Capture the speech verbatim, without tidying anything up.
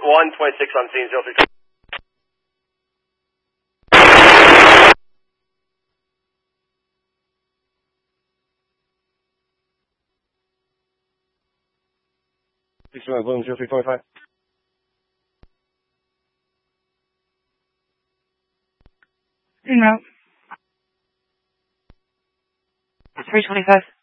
one, twenty-six on scene, zero three. six one, William, zero three four five. En route. three twenty-five.